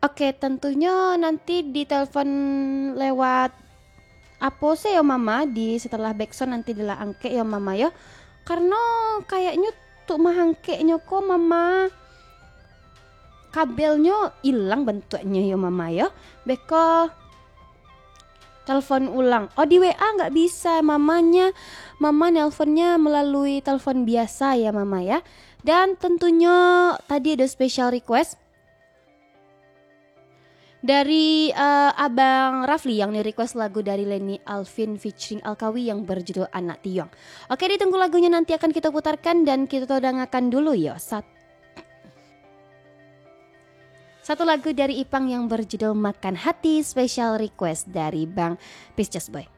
Oke, tentunya nanti ditelepon lewat apa sih ya mama di setelah backsound nanti adalah angke ya mama ya. Karena kayaknya tuh mahangkeknya kok mama kabelnya hilang bentuknya ya mama ya. Beko telepon ulang. Oh di WA nggak bisa mamanya. Mama nelponnya melalui telepon biasa ya mama ya. Dan tentunya tadi ada special request dari Abang Rafli yang request lagu dari Lenny Alvin featuring Alkawi yang berjudul Anak Tiong. Oke, ditunggu lagunya nanti akan kita putarkan dan kita dengarkan dulu ya. Satu lagu dari Ipang yang berjudul Makan Hati, special request dari Bang Pisces Boy.